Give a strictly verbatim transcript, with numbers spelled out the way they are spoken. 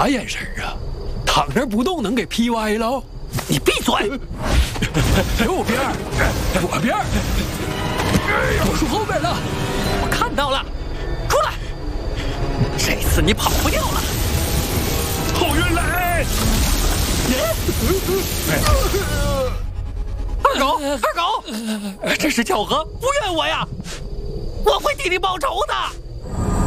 啥眼神啊？躺那不动能给劈歪了？ 你闭嘴！ 右边，左边，果树后边了， 我看到了，出来！这次你跑不掉了。 后运来！ 二狗，二狗，这是巧合，不怨我呀，我会替你报仇的。